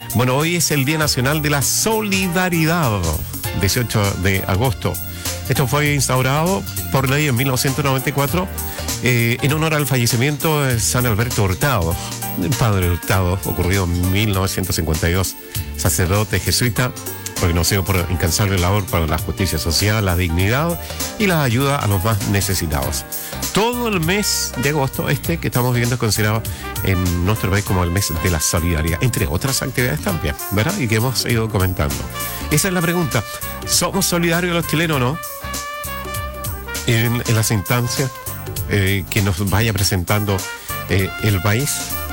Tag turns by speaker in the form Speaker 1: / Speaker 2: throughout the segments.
Speaker 1: Bueno, hoy es el Día Nacional de la Solidaridad, 18 de agosto. Esto fue instaurado por ley en 1994 en honor al fallecimiento de San Alberto Hurtado. El padre Hurtado, ocurrido en 1952, sacerdote jesuita, reconocido por incansable labor para la justicia social, la dignidad y la ayuda a los más necesitados. Todo el mes de agosto, que estamos viviendo, es considerado en nuestro país como el mes de la solidaridad, entre otras actividades también, ¿verdad? Y que hemos ido comentando. Esa es la pregunta. ¿Somos solidarios los chilenos o no? En las instancias que nos vaya presentando el país.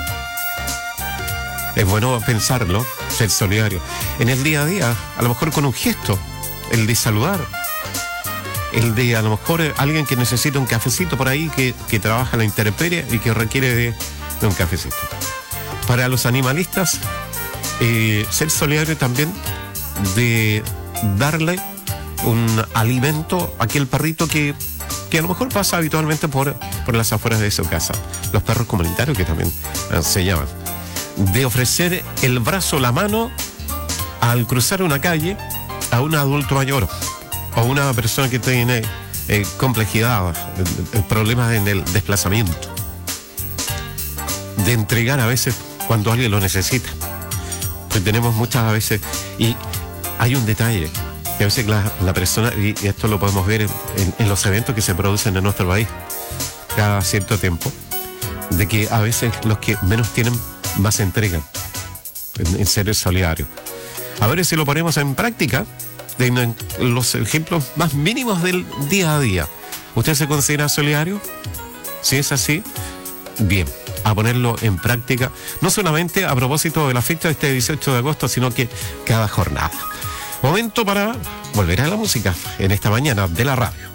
Speaker 1: Es bueno pensarlo, ser solidario. En el día a día, a lo mejor con un gesto, el de saludar, el de a lo mejor alguien que necesita un cafecito por ahí, que trabaja en la intemperie y que requiere de un cafecito. Para los animalistas, ser solidario también de darle un alimento a aquel perrito que a lo mejor pasa habitualmente por las afueras de su casa. Los perros comunitarios, que también se llaman. De ofrecer el brazo, la mano, al cruzar una calle a un adulto mayor o una persona que tiene complejidad, problemas en el desplazamiento. De entregar a veces cuando alguien lo necesita. Pues tenemos muchas veces, y hay un detalle, que a veces la persona, y esto lo podemos ver en los eventos que se producen en nuestro país cada cierto tiempo, de que a veces los que menos tienen más se entregan en ser solidarios. A ver si lo ponemos en práctica en los ejemplos más mínimos del día a día. ¿Usted se considera solidario? Si es así, bien, a ponerlo en práctica, no solamente a propósito de la fecha de este 18 de agosto, sino que cada jornada. Momento para volver a la música en esta mañana de la radio.